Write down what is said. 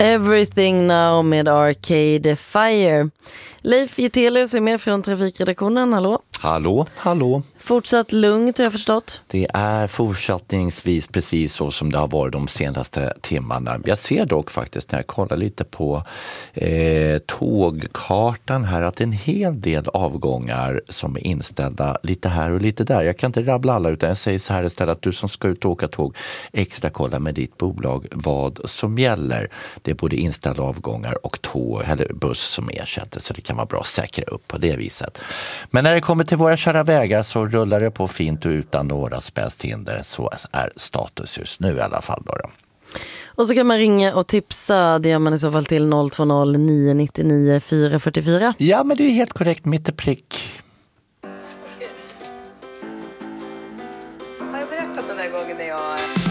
Everything Now med Arcade Fire. Leif Getelius är med från Trafikredaktionen, hallå? Hallå. Fortsatt lugnt har jag förstått. Det är fortsättningsvis precis så som det har varit de senaste timmarna. Jag ser dock faktiskt när jag kollar lite på tågkartan här att en hel del avgångar som är inställda lite här och lite där. Jag kan inte rabbla alla utan jag säger så här istället att du som ska ut och åka tåg extra kolla med ditt bolag vad som gäller. Det är både inställda avgångar och tåg eller buss som ersätter så det kan vara bra att säkra upp på det viset. Men när det kommer till våra kära vägar så rullar det på fint och utan några spänsthinder. Så är status just nu i alla fall då. Och så kan man ringa och tipsa, det gör man i så fall till 020 999 444. Ja, men det är helt korrekt, mitt i prick.